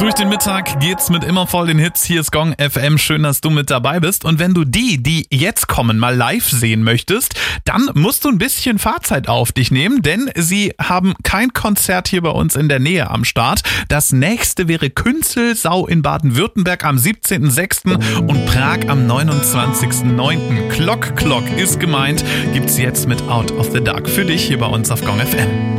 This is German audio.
Durch den Mittag geht's mit immer voll den Hits. Hier ist Gong FM. Schön, dass du mit dabei bist. Und wenn du die jetzt kommen, mal live sehen möchtest, dann musst du ein bisschen Fahrzeit auf dich nehmen, denn sie haben kein Konzert hier bei uns in der Nähe am Start. Das nächste wäre Künzelsau in Baden-Württemberg am 17.06. und Prag am 29.09. Clock ist gemeint. Gibt's jetzt mit Out of the Dark für dich hier bei uns auf Gong FM.